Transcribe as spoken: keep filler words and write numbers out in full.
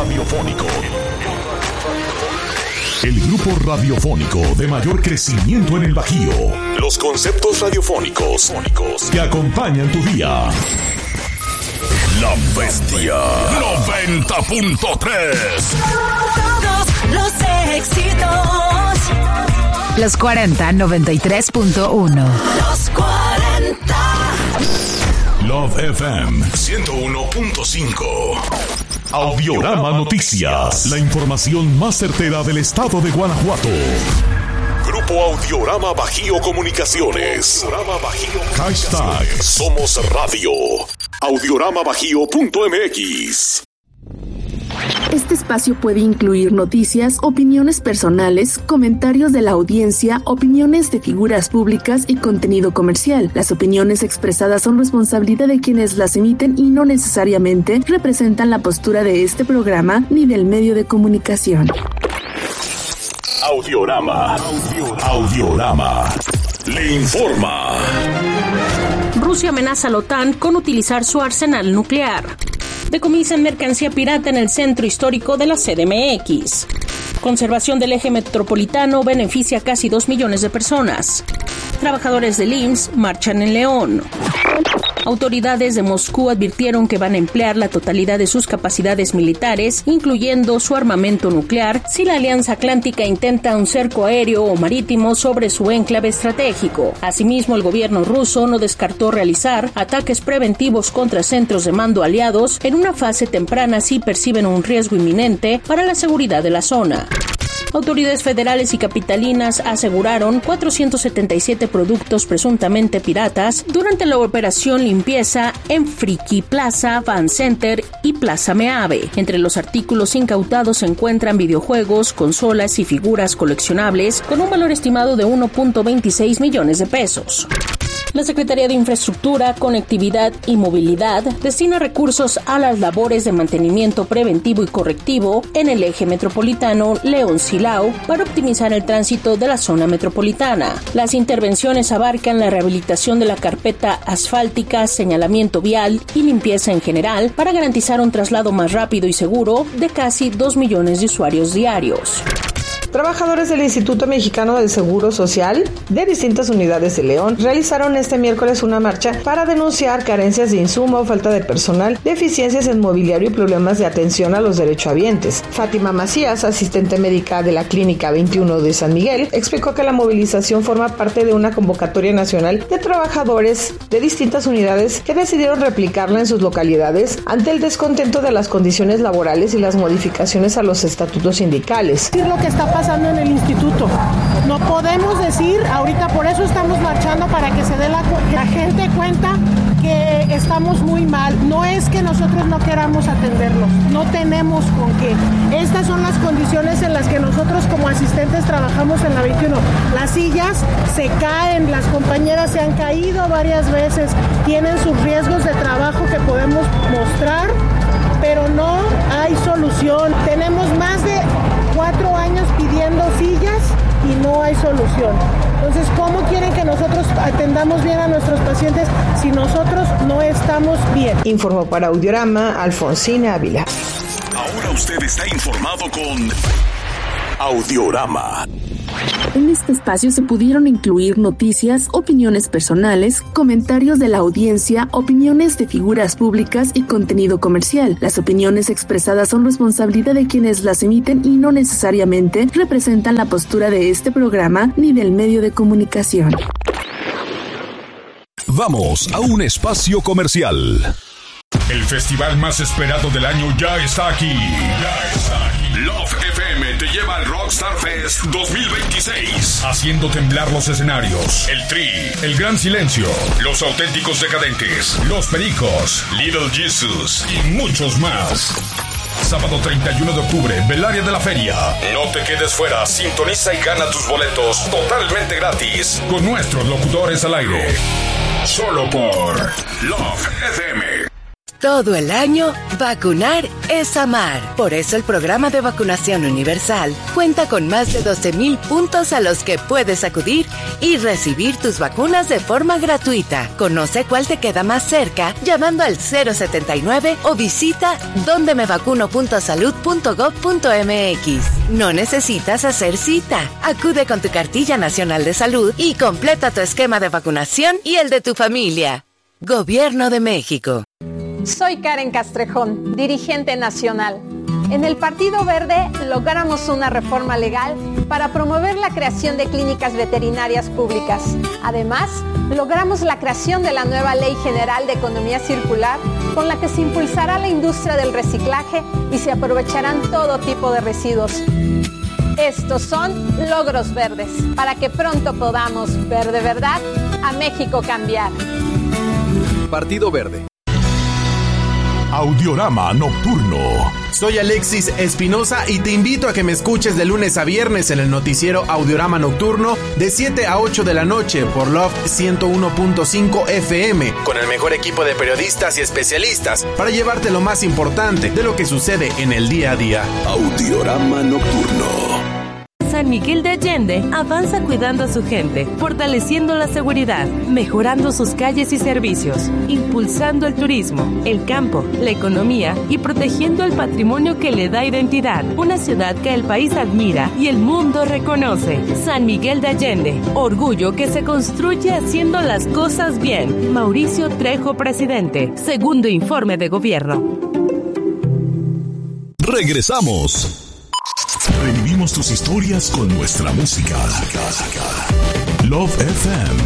radiofónico. El grupo radiofónico de mayor crecimiento en el Bajío. Los conceptos radiofónicos que acompañan tu día. La Bestia noventa punto tres. Todos los éxitos. Los cuarenta, noventa y tres punto uno. Los cuarenta. Love F M ciento uno punto cinco. Audiorama Noticias. La información más certera del estado de Guanajuato. Grupo Audiorama Bajío Comunicaciones. Audiorama Bajío. Hashtag Somos Radio. audiorama bajío punto m x. Este espacio puede incluir noticias, opiniones personales, comentarios de la audiencia, opiniones de figuras públicas y contenido comercial. Las opiniones expresadas son responsabilidad de quienes las emiten y no necesariamente representan la postura de este programa ni del medio de comunicación. Audiorama. Audiorama. Audiorama. Le informa. Rusia amenaza a la OTAN con utilizar su arsenal nuclear. Decomisan mercancía pirata en el centro histórico de la C D M X. Conservación del eje metropolitano beneficia a casi dos millones de personas. Trabajadores del I M S S marchan en León. Autoridades de Moscú advirtieron que van a emplear la totalidad de sus capacidades militares, incluyendo su armamento nuclear, si la Alianza Atlántica intenta un cerco aéreo o marítimo sobre su enclave estratégico. Asimismo, el gobierno ruso no descartó realizar ataques preventivos contra centros de mando aliados en una fase temprana si perciben un riesgo inminente para la seguridad de la zona. Autoridades federales y capitalinas aseguraron cuatrocientos setenta y siete productos presuntamente piratas durante la operación limpieza en Friki Plaza, Van Center y Plaza Meave. Entre los artículos incautados se encuentran videojuegos, consolas y figuras coleccionables con un valor estimado de uno punto veintiséis millones de pesos. La Secretaría de Infraestructura, Conectividad y Movilidad destina recursos a las labores de mantenimiento preventivo y correctivo en el eje metropolitano León-Silao para optimizar el tránsito de la zona metropolitana. Las intervenciones abarcan la rehabilitación de la carpeta asfáltica, señalamiento vial y limpieza en general para garantizar un traslado más rápido y seguro de casi dos millones de usuarios diarios. Trabajadores del Instituto Mexicano del Seguro Social de distintas unidades de León realizaron este miércoles una marcha para denunciar carencias de insumo, falta de personal, deficiencias en mobiliario y problemas de atención a los derechohabientes. Fátima Macías, asistente médica de la Clínica veintiuno de San Miguel, explicó que la movilización forma parte de una convocatoria nacional de trabajadores de distintas unidades que decidieron replicarla en sus localidades ante el descontento de las condiciones laborales y las modificaciones a los estatutos sindicales. Lo que está pasando en el instituto. No podemos decir, ahorita por eso estamos marchando, para que se dé la, la gente cuenta que estamos muy mal. No es que nosotros no queramos atenderlos, no tenemos con qué. Estas son las condiciones en las que nosotros como asistentes trabajamos en la veintiuno. Las sillas se caen, las compañeras se han caído varias veces, tienen sus riesgos de trabajo que podemos mostrar, pero no hay solución. Tenemos más de cuatro años pidiendo sillas y no hay solución. Entonces, ¿cómo quieren que nosotros atendamos bien a nuestros pacientes si nosotros no estamos bien? Informó para Audiorama Alfonsina Ávila. Ahora usted está informado con Audiorama. En este espacio se pudieron incluir noticias, opiniones personales, comentarios de la audiencia, opiniones de figuras públicas y contenido comercial. Las opiniones expresadas son responsabilidad de quienes las emiten y no necesariamente representan la postura de este programa ni del medio de comunicación. Vamos a un espacio comercial. El festival más esperado del año ya está aquí. Ya está aquí. Love F M te lleva al Rockstar Fest dos mil veintiséis, haciendo temblar los escenarios. El Tri, El Gran Silencio, Los Auténticos Decadentes, Los Pericos, Little Jesus y muchos más. Sábado treinta y uno de octubre, Belaria de la Feria. No te quedes fuera, sintoniza y gana tus boletos totalmente gratis con nuestros locutores al aire. Solo por Love F M. Todo el año, vacunar es amar. Por eso el programa de vacunación universal cuenta con más de doce mil puntos a los que puedes acudir y recibir tus vacunas de forma gratuita. Conoce cuál te queda más cerca llamando al cero setenta y nueve o visita donde me vacuno punto salud punto gob punto mx. No necesitas hacer cita. Acude con tu cartilla nacional de salud y completa tu esquema de vacunación y el de tu familia. Gobierno de México. Soy Karen Castrejón, dirigente nacional. En el Partido Verde logramos una reforma legal para promover la creación de clínicas veterinarias públicas. Además, logramos la creación de la nueva Ley General de Economía Circular, con la que se impulsará la industria del reciclaje y se aprovecharán todo tipo de residuos. Estos son logros verdes, para que pronto podamos ver de verdad a México cambiar. Partido Verde. Audiorama Nocturno. Soy Alexis Espinosa y te invito a que me escuches de lunes a viernes en el noticiero Audiorama Nocturno de siete a ocho de la noche por Love ciento uno punto cinco F M, con el mejor equipo de periodistas y especialistas para llevarte lo más importante de lo que sucede en el día a día. Audiorama Nocturno. San Miguel de Allende avanza cuidando a su gente, fortaleciendo la seguridad, mejorando sus calles y servicios, impulsando el turismo, el campo, la economía y protegiendo el patrimonio que le da identidad. Una ciudad que el país admira y el mundo reconoce. San Miguel de Allende, orgullo que se construye haciendo las cosas bien. Mauricio Trejo, presidente. Segundo informe de gobierno. Regresamos. Revivimos tus historias con nuestra música. Love F M